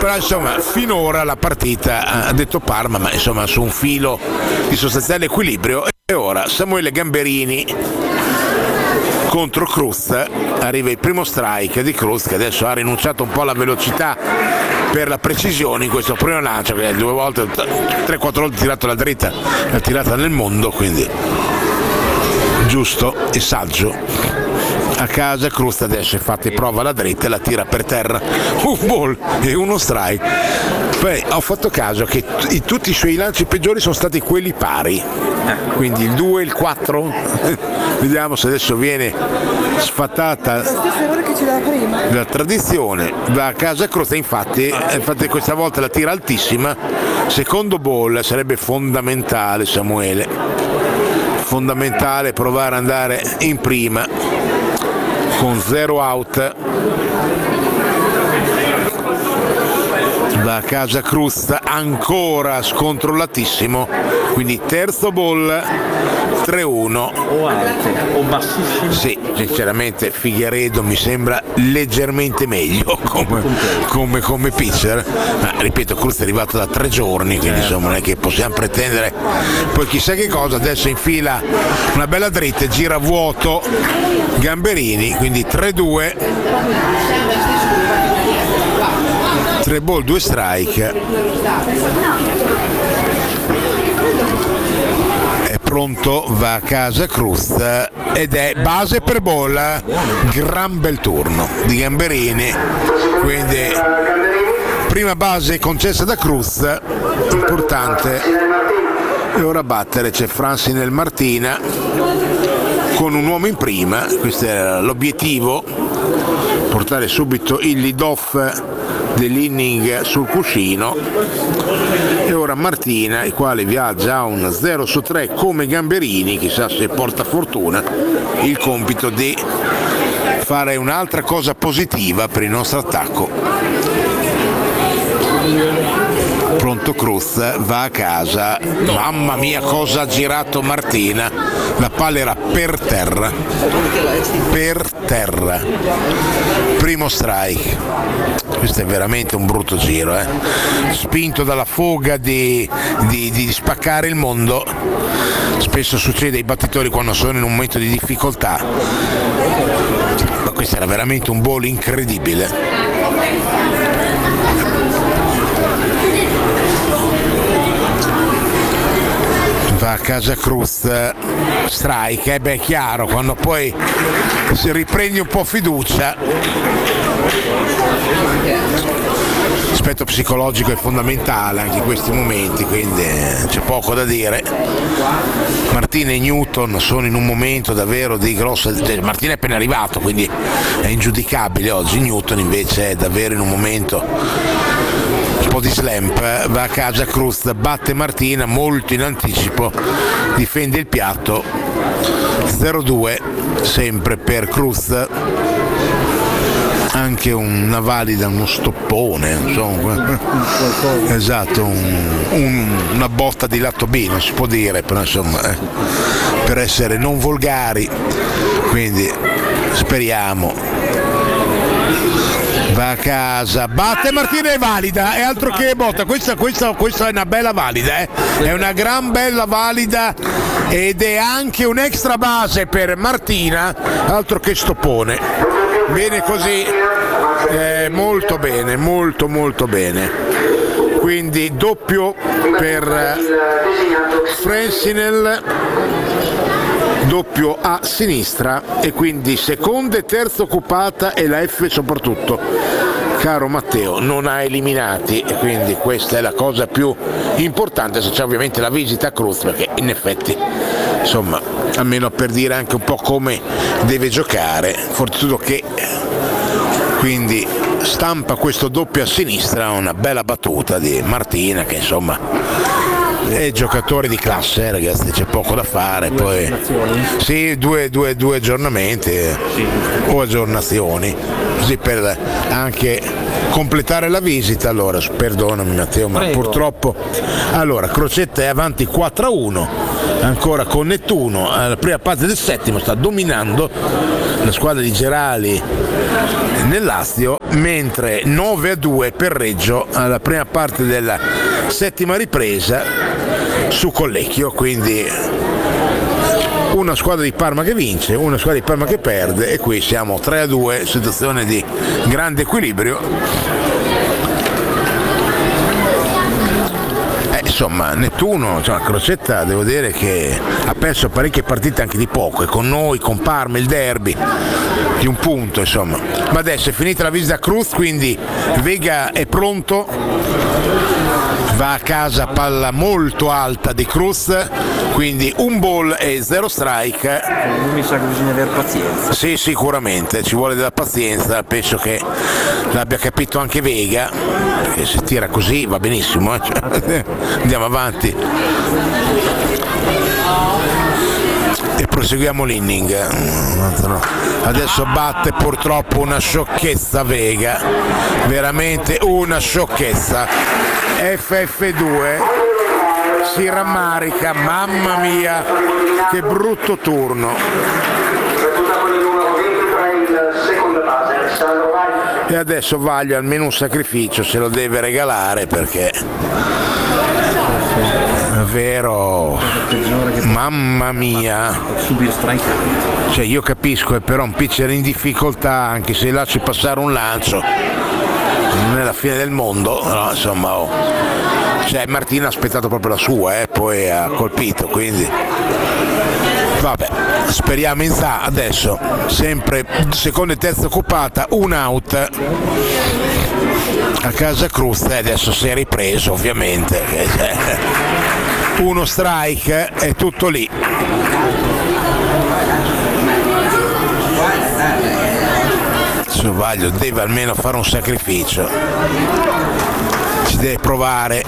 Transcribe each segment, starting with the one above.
Però insomma finora la partita ha detto Parma, ma insomma su un filo di sostanziale equilibrio. E ora Samuele Gamberini contro Cruz, arriva il primo strike di Cruz, che adesso ha rinunciato un po' alla velocità per la precisione in questo primo lancio, che 2 volte 3-4 volte tirato alla dritta, l'ha tirata nel mondo, quindi giusto e saggio. A casa Cruz adesso infatti prova la dritta e la tira per terra, un ball e uno strike. Poi ho fatto caso che tutti i suoi lanci peggiori sono stati quelli pari, quindi il 2 e il 4. Vediamo se adesso viene sfatata la tradizione. Va a casa Cruz, infatti questa volta la tira altissima. Secondo ball, sarebbe fondamentale, Samuele, fondamentale provare ad andare in prima con 0 out. Va a casa Cruz, ancora scontrollatissimo, quindi terzo ball, 3-1. O alto o bassissimo? Sì, sinceramente Figueiredo mi sembra leggermente meglio come pitcher, ma ripeto, Cruz è arrivato da 3 giorni, quindi insomma non è che possiamo pretendere poi chissà che cosa. Adesso infila una bella dritta, gira vuoto Gamberini, quindi 3-2, 3 ball, 2 strike. È pronto, va a casa Cruz ed è base per ball. Gran bel turno di Gamberini, quindi prima base concessa da Cruz, importante. E ora a battere c'è Francine Martina con un uomo in prima. Questo era l'obiettivo, portare subito il lead off dell'inning sul cuscino. E ora Martina, il quale viaggia a un 0-3 come Gamberini, chissà se porta fortuna, il compito di fare un'altra cosa positiva per il nostro attacco. Pronto Cruz, va a casa, mamma mia cosa ha girato Martina, la palla era per terra, primo strike. Questo è veramente un brutto giro, spinto dalla foga di spaccare il mondo. Spesso succede ai battitori quando sono in un momento di difficoltà, ma questo era veramente un ball incredibile. Va a casa Cruz, strike, è chiaro, quando poi si riprendi un po' fiducia. L'aspetto psicologico è fondamentale anche in questi momenti, quindi c'è poco da dire. Martina e Newton sono in un momento davvero di grossa. Martina è appena arrivato, quindi è ingiudicabile oggi. Newton invece è davvero in un momento un po' di slamp. Va a casa Cruz, batte Martina molto in anticipo, difende il piatto. 0-2 sempre per Cruz. Anche una valida, uno stoppone, insomma. Esatto, una botta di lato B, non si può dire, però insomma, per essere non volgari, quindi speriamo. Va a casa, batte Martina, è valida, è altro che botta, questa è una bella valida, è una gran bella valida ed è anche un extra base per Martina, altro che stoppone. Bene così, molto bene, molto bene. Quindi doppio per Frensinel, doppio a sinistra, e quindi seconda e terza occupata e la F soprattutto. Caro Matteo, non ha eliminati, e quindi questa è la cosa più importante. Se c'è ovviamente la visita a Cruz, perché in effetti, insomma, almeno per dire anche un po' come deve giocare, fortuna che quindi stampa questo doppio a sinistra, una bella battuta di Martina, che insomma è giocatore di classe, ragazzi, c'è poco da fare. Poi sì, due aggiornamenti o aggiornazioni, così per anche completare la visita. Allora perdonami Matteo, ma purtroppo allora Crocetta è avanti 4-1. ancora con Nettuno alla prima parte del settimo, sta dominando la squadra di Gerali nel Lazio, mentre 9-2 per Reggio alla prima parte della settima ripresa su Collecchio, quindi una squadra di Parma che vince, una squadra di Parma che perde, e qui siamo 3-2, situazione di grande equilibrio. Insomma, Nettuno, Crocetta, devo dire che ha perso parecchie partite anche di poco, e con noi, con Parma, il derby di un punto, insomma. Ma adesso è finita la visita a Cruz, quindi Vega è pronto, va a casa palla molto alta di Cruz, quindi un ball e 0 strike. Mi sa che bisogna avere pazienza. Sì, sicuramente, ci vuole della pazienza, penso che l'abbia capito anche Vega, perché se tira così va benissimo, andiamo avanti e proseguiamo l'inning. Adesso batte purtroppo una sciocchezza Vega, veramente una sciocchezza. FF2 si rammarica, mamma mia che brutto turno. E adesso Vaglio almeno un sacrificio se lo deve regalare, perché davvero, mamma mia, cioè io capisco, è però un pitcher in difficoltà, anche se lasci passare un lancio non è la fine del mondo, no, insomma, cioè Martina ha aspettato proprio la sua, poi ha colpito, quindi vabbè, speriamo in za. Adesso sempre seconda e terza occupata, un out a casa Cruz, e adesso si è ripreso ovviamente, uno strike, è tutto lì. Vaglio deve almeno fare un sacrificio, ci deve provare.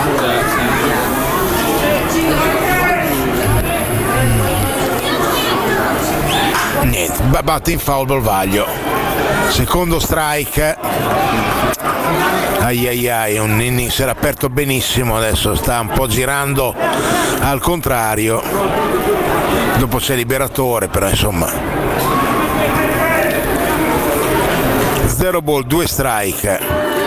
Niente, batte in foul ball Vaglio, secondo strike. Un inning si era aperto benissimo, adesso sta un po' girando al contrario, dopo c'è Liberatore, però insomma 0 ball, 2 strike.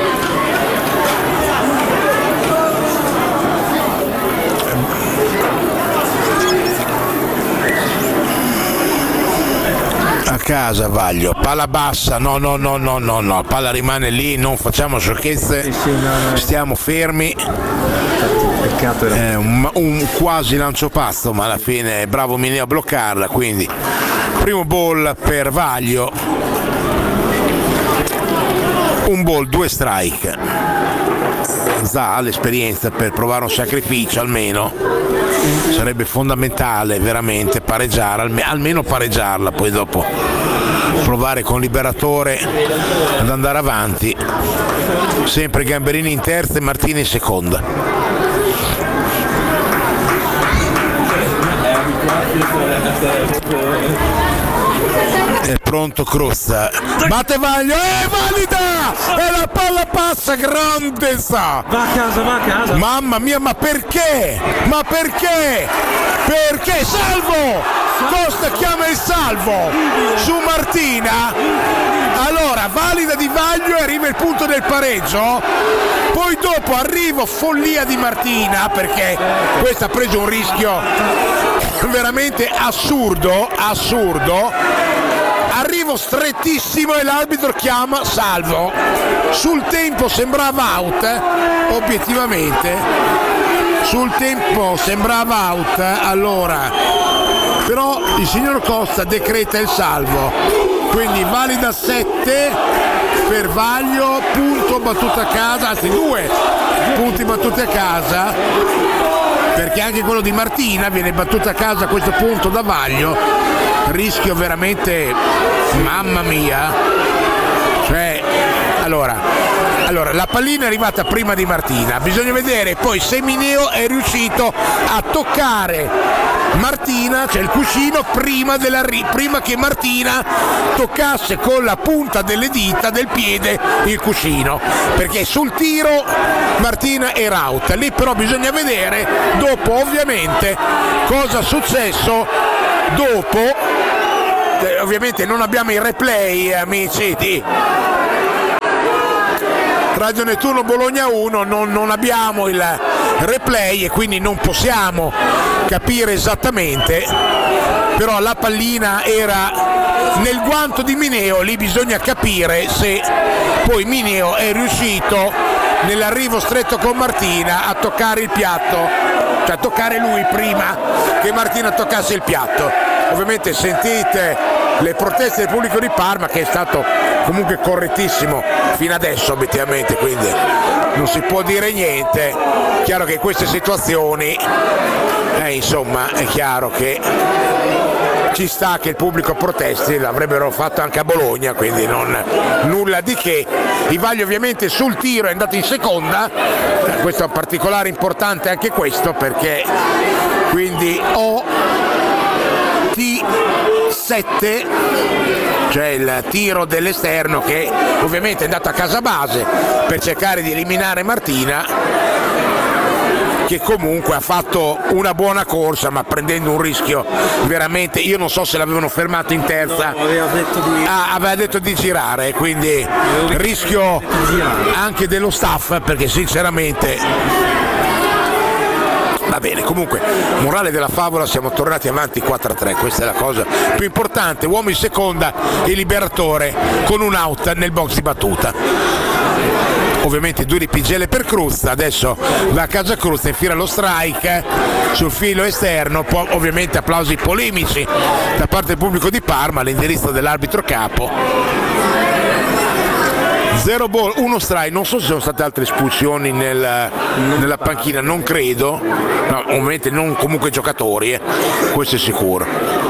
A casa Vaglio, palla bassa, no, palla rimane lì, non facciamo sciocchezze, stiamo fermi. Peccato era un quasi lancio pasto, ma alla fine è bravo Mineo a bloccarla, quindi primo ball per Vaglio. Un ball, 2 strike. Za ha l'esperienza per provare un sacrificio, almeno sarebbe fondamentale veramente pareggiare, almeno pareggiarla, poi dopo provare con Liberatore ad andare avanti. Sempre Gamberini in terza e Martini in seconda. È pronto Cruz, batte Vaglio, è valida, e la palla passa, grande sa, va a casa, mamma mia, ma perché Salvo, Costa chiama il salvo su Martina, allora valida di Vaglio e arriva il punto del pareggio, poi dopo arrivo follia di Martina, perché questa ha preso un rischio veramente assurdo, arrivo strettissimo e l'arbitro chiama salvo, sul tempo sembrava out, obiettivamente sul tempo sembrava out, allora però il signor Costa decreta il salvo, quindi valida 7 per Vaglio, punto battuto a casa, anzi 2 punti battuti a casa, perché anche quello di Martina viene battuto a casa a questo punto da Vaglio, rischio veramente, mamma mia, cioè allora la pallina è arrivata prima di Martina, bisogna vedere poi se Mineo è riuscito a toccare Martina, cioè il cuscino, prima che Martina toccasse con la punta delle dita del piede il cuscino, perché sul tiro Martina era out. Lì però bisogna vedere dopo ovviamente cosa è successo dopo. Ovviamente non abbiamo i replay, amici di Radio Nettuno Bologna 1, non abbiamo il replay e quindi non possiamo capire esattamente, però la pallina era nel guanto di Mineo. Lì bisogna capire se poi Mineo è riuscito nell'arrivo stretto con Martina a toccare il piatto, cioè a toccare lui prima che Martina toccasse il piatto. Ovviamente sentite le proteste del pubblico di Parma, che è stato comunque correttissimo fino adesso obiettivamente, quindi non si può dire niente. Chiaro che in queste situazioni insomma è chiaro che ci sta che il pubblico protesti, l'avrebbero fatto anche a Bologna, quindi nulla di che. Ivalli ovviamente sul tiro è andato in seconda, questo è un particolare importante anche questo, perché quindi T7, cioè il tiro dell'esterno, che ovviamente è andato a casa base per cercare di eliminare Martina, che comunque ha fatto una buona corsa ma prendendo un rischio veramente. Io non so se l'avevano fermato in terza, no, aveva detto di girare, quindi rischio anche dello staff, perché sinceramente va bene. Comunque, morale della favola, siamo tornati avanti 4-3, questa è la cosa più importante. Uomo in seconda e Liberatore con un out nel box di battuta. Ovviamente due ripigelle per Cruz, adesso va a casa Cruz, infila lo strike sul filo esterno, poi ovviamente applausi polemici da parte del pubblico di Parma all'indirizzo dell'arbitro capo. 0 ball, 1 strike. Non so se sono state altre espulsioni nella panchina, non credo, no, ovviamente non comunque giocatori, questo è sicuro.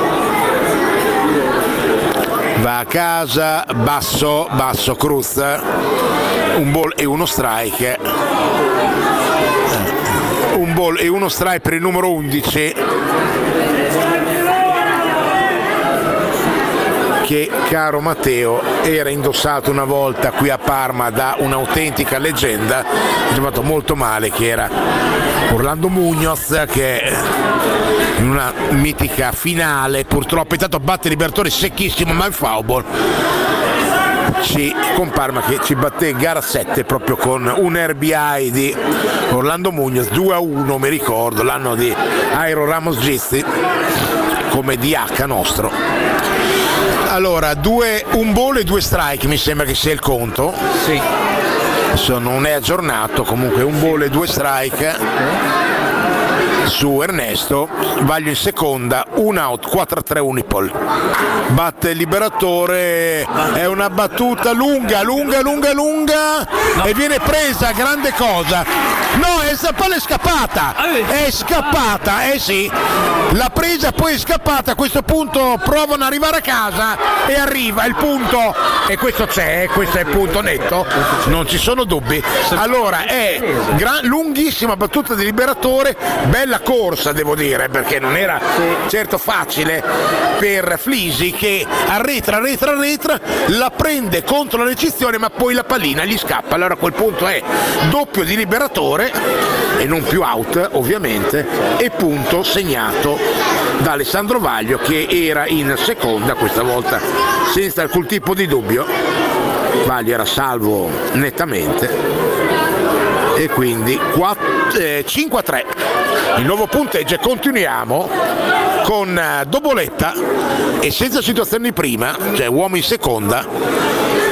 Va a casa, basso Cruz, 1 ball e 1 strike. 1 ball e 1 strike per il numero 11, che, caro Matteo, era indossato una volta qui a Parma da un'autentica leggenda, ha giocato molto male, che era Orlando Munoz, che in una mitica finale purtroppo è stato batte Liberatore secchissimo, ma il foul con Parma, che ci batté gara 7 proprio con un RBI di Orlando Munoz, 2-1 mi ricordo, l'anno di Jairo Ramos Gisti come DH nostro. Allora, 1 ball e 2 strike mi sembra che sia il conto. Sì. Adesso non è aggiornato, comunque 1 ball e 2 strike su Ernesto. Vaglio in seconda, 1 out, 4-3 Unipol. Batte il Liberatore, è una battuta lunga e viene presa, grande cosa. No, la palla è scappata, sì. La presa poi è scappata, a questo punto provano ad arrivare a casa e arriva il punto, e questo c'è, questo è il punto netto, non ci sono dubbi. Allora è lunghissima battuta di Liberatore, bella corsa devo dire, perché non era certo facile per Flisi, che arretra, la prende contro la recinzione, ma poi la pallina gli scappa. Allora a quel punto è doppio di Liberatore e non più out ovviamente, e punto segnato da Alessandro Vaglio, che era in seconda questa volta senza alcun tipo di dubbio. Vaglio era salvo nettamente e quindi 5-3 il nuovo punteggio. Continuiamo con Doboletta e senza situazioni di prima, cioè uomo in seconda.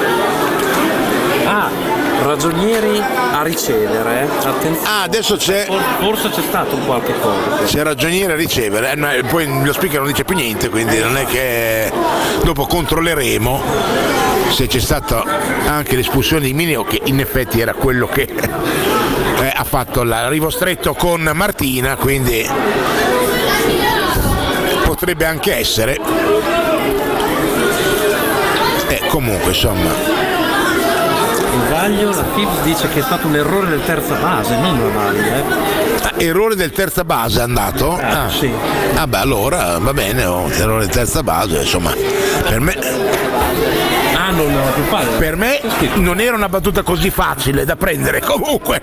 Ragionieri a ricevere, attenzione. Adesso c'è, forse c'è stato un qualche cosa. C'è ragioniere a ricevere, poi lo speaker non dice più niente, quindi non è che dopo controlleremo se c'è stata anche l'espulsione di Mineo, che in effetti era quello che ha fatto l'arrivo stretto con Martina, quindi potrebbe anche essere. Comunque insomma, Vaglio, la FIPS dice che è stato un errore del terza base, non la Vaglio. Errore del terza base è andato? Sì. Ah beh, allora va bene, errore del terza base, insomma, per me per me non era una battuta così facile da prendere. Comunque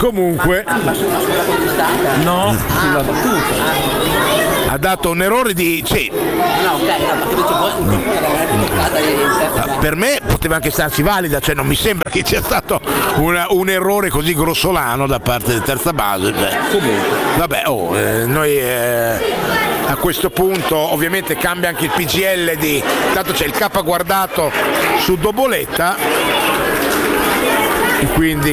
No, sulla battuta. ha dato un errore di sì. Per me poteva anche starci valida, cioè non mi sembra che sia stato un errore così grossolano da parte del terza base. Vabbè, noi a questo punto ovviamente cambia anche il PGL di tanto c'è il K guardato su Doboletta, quindi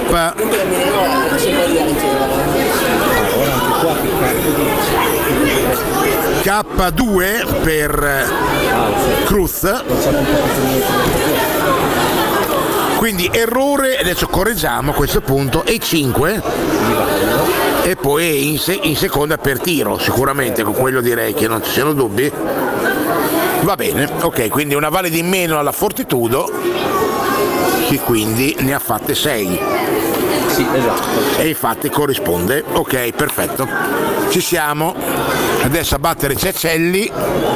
K2 per Cruz, quindi errore, adesso correggiamo a questo punto, e 5 e poi in seconda per tiro, sicuramente con quello direi che non ci siano dubbi. Va bene, ok, quindi una valida in meno alla Fortitudo, che quindi ne ha fatte 6. Sì, esatto. E infatti corrisponde. Ok, perfetto. Ci siamo. Adesso a battere c'è Celli.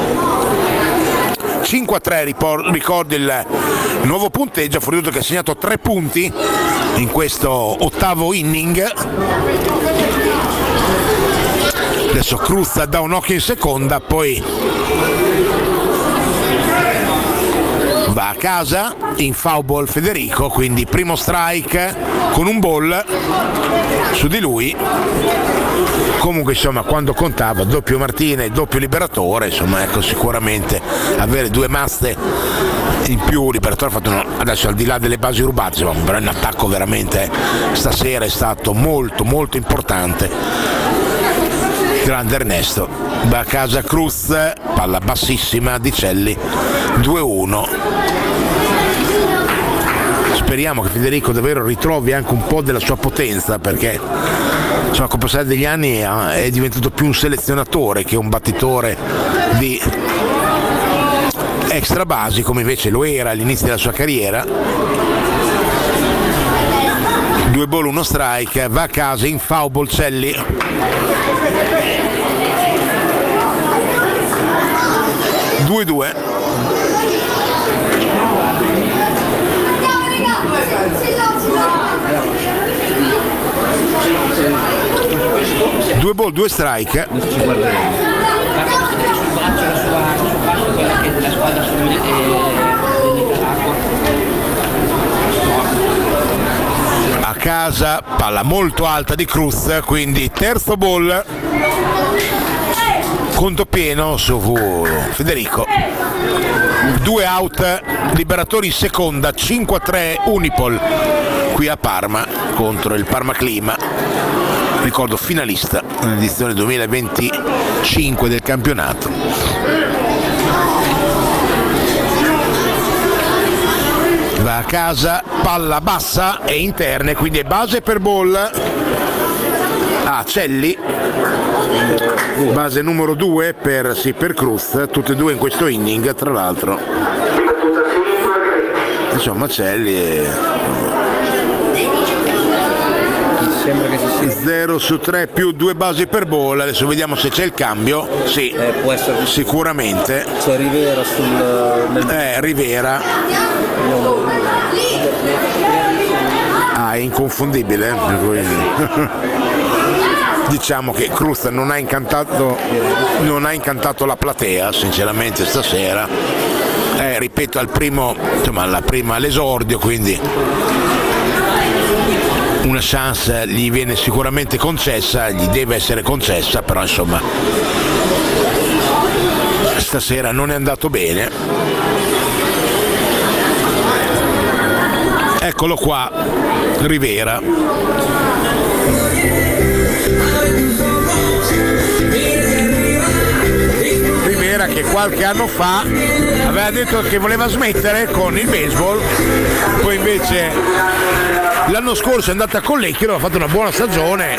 5-3, ricordo il nuovo punteggio, Fortitudo che ha segnato 3 punti in questo ottavo inning. Adesso Cruz dà un occhio in seconda, poi va a casa, in foul ball Federico, quindi primo strike con un ball su di lui. Comunque insomma quando contava doppio Martinez, doppio Liberatore, insomma ecco, sicuramente avere 2 maste in più. Liberatore ha fatto adesso al di là delle basi rubate, insomma, però in attacco veramente stasera è stato molto molto importante. Grande Ernesto. Va a casa Cruz, palla bassissima di Celli, 2-1. Speriamo che Federico davvero ritrovi anche un po' della sua potenza, perché insomma, con il passare degli anni è diventato più un selezionatore che un battitore di extra basi, come invece lo era all'inizio della sua carriera. 2 ball, 1 strike, va a casa in foul ball Celli. Due ball, 2 strike. A casa, palla molto alta di Cruz, quindi terzo ball. Conto pieno su Federico. 2 out, Liberatori in seconda, 5-3 Unipol qui a Parma contro il Parma Clima, ricordo finalista nell'edizione 2025 del campionato. Va a casa, palla bassa e interne, quindi è base per ball a Celli, base numero 2 per Cruz, tutte e due in questo inning tra l'altro. Insomma Celli sembra che si sia 0 su 3 più 2 basi per ball. Adesso vediamo se c'è il cambio. Sì, può essere sicuramente c'è Rivera Rivera è inconfondibile, diciamo che Cruz non ha incantato la platea sinceramente stasera, ripeto all'esordio, quindi una chance gli viene sicuramente concessa, gli deve essere concessa, però insomma stasera non è andato bene. Eccolo qua Rivera. Rivera che qualche anno fa aveva detto che voleva smettere con il baseball, poi invece l'anno scorso è andata a Collecchio, ha fatto una buona stagione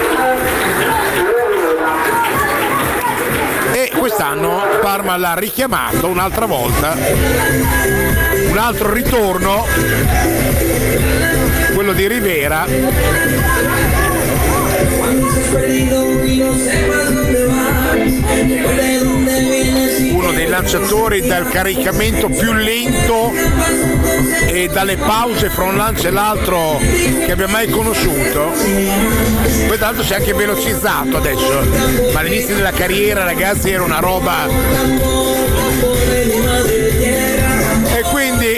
e quest'anno Parma l'ha richiamato un'altra volta, un altro ritorno, quello di Rivera, Uno dei lanciatori dal caricamento più lento e dalle pause fra un lancio e l'altro che abbia mai conosciuto. Poi tra l'altro si è anche velocizzato adesso, ma all'inizio della carriera, ragazzi, era una roba. E quindi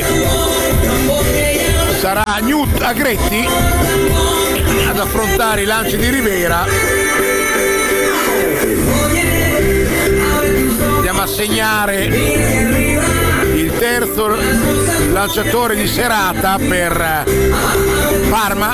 sarà Newt Agretti ad affrontare i lanci di Rivera. Andiamo a segnare il terzo lanciatore di serata per Parma.